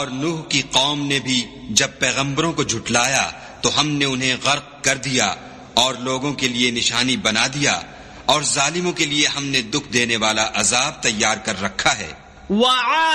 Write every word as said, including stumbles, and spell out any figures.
और नूह की कौम ने भी जब पैगंबरों को झुटलाया तो हमने उन्हें गर्क कर दिया और लोगों के लिए निशानी बना दिया, और जालिमों के लिए हमने दुख देने वाला अजाब तैयार कर रखा है।